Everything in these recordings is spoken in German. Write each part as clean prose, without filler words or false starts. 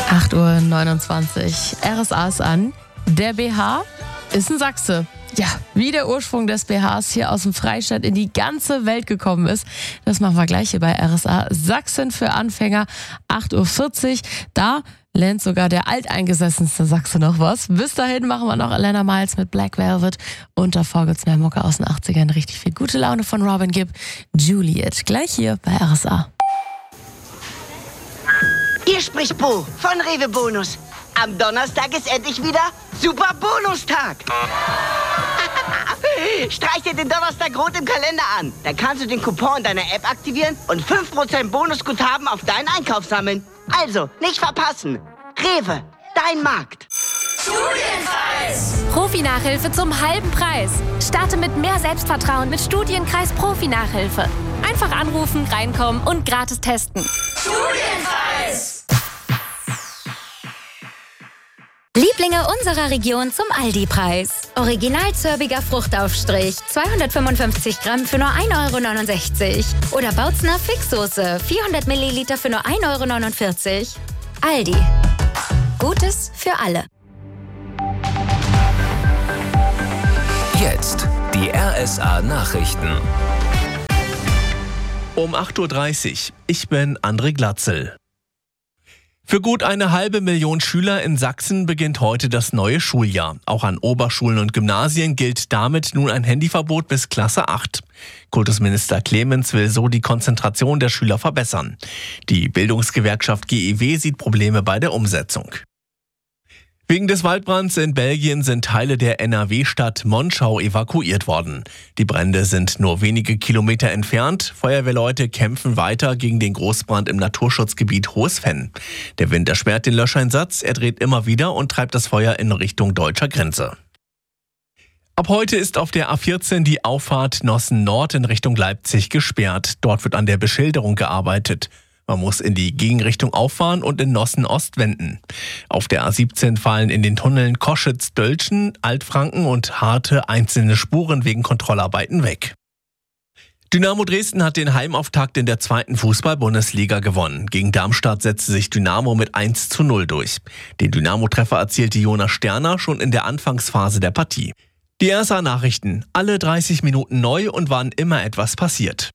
8:29 Uhr. RSA ist an. Der BH ist ein Sachse. Ja, wie der Ursprung des BHs hier aus dem Freistaat in die ganze Welt gekommen ist, das machen wir gleich hier bei RSA. Sachsen für Anfänger, 8:40 Uhr. Da lernt sogar der alteingesessenste Sachse noch was. Bis dahin machen wir noch Elena Miles mit Black Velvet. Und davor gibt's mehr Mucke aus den 80ern. Richtig viel gute Laune von Robin Gibb. Juliet, gleich hier bei RSA. Hier spricht Bo von Rewe Bonus. Am Donnerstag ist endlich wieder Super Bonustag. Streich dir den Donnerstag rot im Kalender an. Dann kannst du den Coupon in deiner App aktivieren und 5% Bonusguthaben auf deinen Einkauf sammeln. Also, nicht verpassen. Rewe, dein Markt. Studienkreis! Profi-Nachhilfe zum halben Preis. Starte mit mehr Selbstvertrauen mit Studienkreis Profi-Nachhilfe. Einfach anrufen, reinkommen und gratis testen. Studienkreis! Lieblinge unserer Region zum Aldi-Preis. Original Zörbiger Fruchtaufstrich, 255 Gramm für nur 1,69 €. Oder Bautzner Fixsoße, 400 Milliliter für nur 1,49 €. Aldi. Gutes für alle. Jetzt die RSA-Nachrichten. Um 8:30 Uhr. Ich bin André Glatzel. Für gut 500.000 Schüler in Sachsen beginnt heute das neue Schuljahr. Auch an Oberschulen und Gymnasien gilt damit nun ein Handyverbot bis Klasse 8. Kultusminister Clemens will so die Konzentration der Schüler verbessern. Die Bildungsgewerkschaft GEW sieht Probleme bei der Umsetzung. Wegen des Waldbrands in Belgien sind Teile der NRW-Stadt Monschau evakuiert worden. Die Brände sind nur wenige Kilometer entfernt. Feuerwehrleute kämpfen weiter gegen den Großbrand im Naturschutzgebiet Hohes Venn. Der Wind erschwert den Löscheinsatz, er dreht immer wieder und treibt das Feuer in Richtung deutscher Grenze. Ab heute ist auf der A14 die Auffahrt Nossen Nord in Richtung Leipzig gesperrt. Dort wird an der Beschilderung gearbeitet. Man muss in die Gegenrichtung auffahren und in Nossen Ost wenden. Auf der A17 fallen in den Tunneln Koschitz-Dölzschen, Altfranken und Harte einzelne Spuren wegen Kontrollarbeiten weg. Dynamo Dresden hat den Heimauftakt in der 2. Fußball-Bundesliga gewonnen. Gegen Darmstadt setzte sich Dynamo mit 1:0 durch. Den Dynamo-Treffer erzielte Jonas Sterner schon in der Anfangsphase der Partie. Die RSA-Nachrichten, alle 30 Minuten neu und wann immer etwas passiert.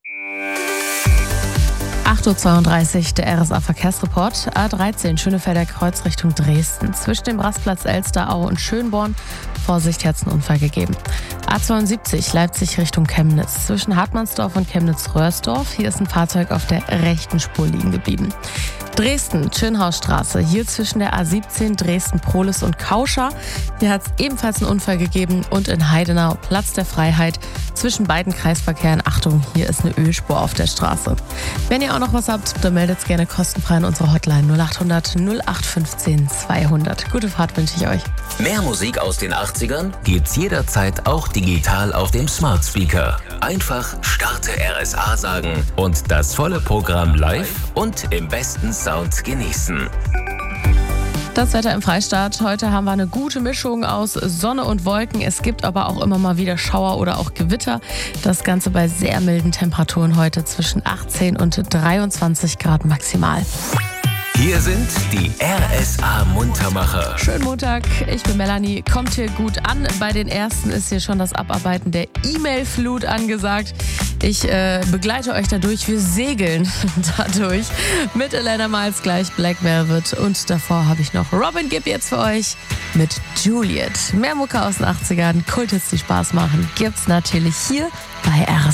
8:32 Uhr, der RSA-Verkehrsreport. A13 Schönefelder Kreuz Richtung Dresden. Zwischen dem Rastplatz Elsteraue und Schönborn. Vorsicht, Herzenunfall gegeben. A72 Leipzig Richtung Chemnitz. Zwischen Hartmannsdorf und Chemnitz-Röhrsdorf. Hier ist ein Fahrzeug auf der rechten Spur liegen geblieben. Dresden, Schönhausstraße, hier zwischen der A17 Dresden-Prohlis und Kauscha. Hier hat es ebenfalls einen Unfall gegeben und in Heidenau, Platz der Freiheit, zwischen beiden Kreisverkehren. Achtung, hier ist eine Ölspur auf der Straße. Wenn ihr auch noch was habt, dann meldet es gerne kostenfrei in unsere Hotline 0800 0815 200. Gute Fahrt wünsche ich euch. Mehr Musik aus den 80ern gibt's jederzeit auch digital auf dem Smart Speaker. Einfach Starte RSA sagen und das volle Programm live und im besten Sound genießen. Das Wetter im Freistaat. Heute haben wir eine gute Mischung aus Sonne und Wolken. Es gibt aber auch immer mal wieder Schauer oder auch Gewitter. Das Ganze bei sehr milden Temperaturen heute zwischen 18 und 23 Grad maximal. Hier sind die RSA-Muntermacher. Schönen Montag, ich bin Melanie. Kommt hier gut an. Bei den Ersten ist hier schon das Abarbeiten der E-Mail-Flut angesagt. Ich begleite euch dadurch. Wir segeln dadurch mit Elena Miles gleich Black Velvet. Und davor habe ich noch Robin Gibb jetzt für euch mit Juliet. Mehr Mucke aus den 80ern, Kulthits, die Spaß machen, gibt's natürlich hier bei RSA.